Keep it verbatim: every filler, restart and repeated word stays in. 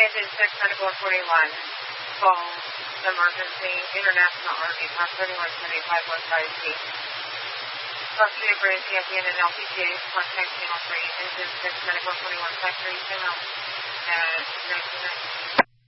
Engine six, Medical forty-one, call emergency, International R V, Park thirty-one seventy-five, one five C. Australia Bridge, Champion and L P G, contact channel three, Engine six, Medical forty-one, five three, zero, and nineteen ninety.